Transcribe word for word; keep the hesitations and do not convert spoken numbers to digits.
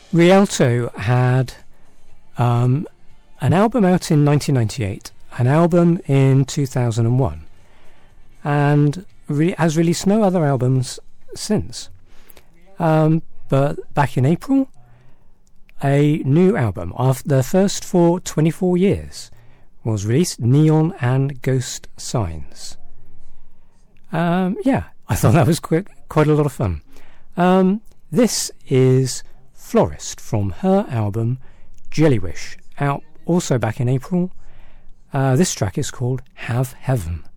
Rialto had um, an album out in nineteen ninety-eight, an album in two thousand one, and re- has released no other albums since. Um, but back in April, a new album, after the first for twenty-four years, was released, Neon and Ghost Signs. Um, yeah, I thought that was quite, quite a lot of fun. Um, this is Florist from her album Jellywish, out also back in April. Uh, this track is called Have Heaven.